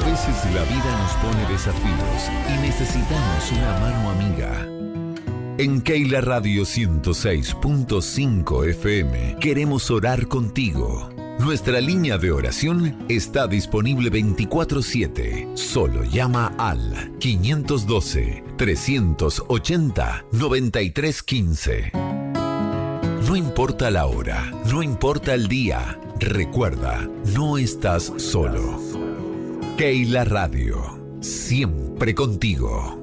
veces la vida nos pone desafíos y necesitamos una mano amiga. En Keila Radio 106.5 FM queremos orar contigo. Nuestra línea de oración está disponible 24/7. Solo llama al 512-380-9315. No importa la hora, no importa el día. Recuerda, no estás solo. Keila Radio, siempre contigo.